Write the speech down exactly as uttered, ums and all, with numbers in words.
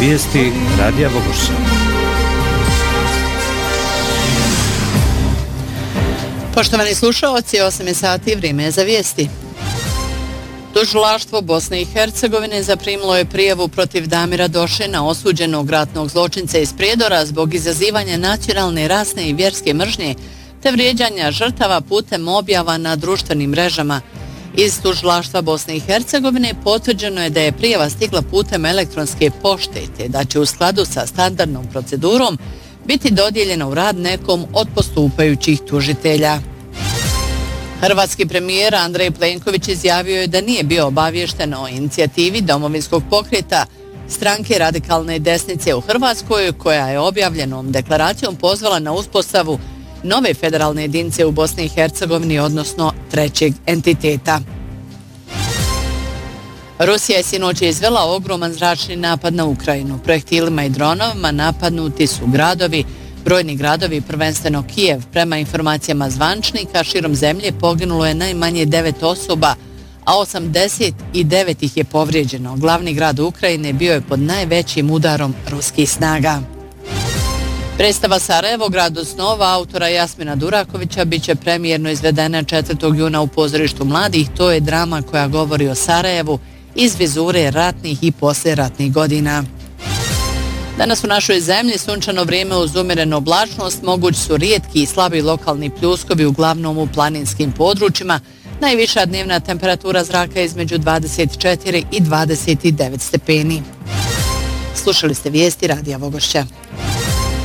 Vijesti Radija Vogošća. Poštovani slušaoci, osam je sati, vrijeme je za vijesti. Tužilaštvo Bosne i Hercegovine zaprimilo je prijavu protiv Damira Došena, osuđenog ratnog zločinca iz Prijedora zbog izazivanja nacionalne, rasne i vjerske mržnje te vrijeđanja žrtava putem objava na društvenim mrežama. Iz Tužilaštva Bosne i Hercegovine potvrđeno je da je prijava stigla putem elektronske pošte te da će u skladu sa standardnom procedurom biti dodijeljena u rad nekom od postupajućih tužitelja. Hrvatski premijer Andrej Plenković izjavio je da nije bio obaviješten o inicijativi Domovinskog pokreta, stranke radikalne desnice u Hrvatskoj, koja je objavljenom deklaracijom pozvala na uspostavu nove federalne jedinice u Bosni i Hercegovini, odnosno trećeg entiteta. Rusija je sinoć izvela ogroman zračni napad na Ukrajinu. Projektilima i dronovima napadnuti su gradovi, brojni gradovi, prvenstveno Kijev. Prema informacijama zvančnika, širom zemlje poginulo je najmanje devet osoba, a osamdeset devet ih je povrijeđeno. Glavni grad Ukrajine bio je pod najvećim udarom ruskih snaga. Predstava Sarajevo, gradu snova, autora Jasmina Durakovića, bit će premijerno izvedena četvrtog juna u pozorištu mladih. To je drama koja govori o Sarajevu iz vizure ratnih i poslijeratnih godina. Danas u našoj zemlji sunčano vrijeme uz umjerenu oblačnost, mogući su rijetki i slabi lokalni pljuskovi, uglavnom u planinskim područjima. Najviša dnevna temperatura zraka je između dvadeset četiri i dvadeset devet stepeni. Slušali ste vijesti Radija Vogošća.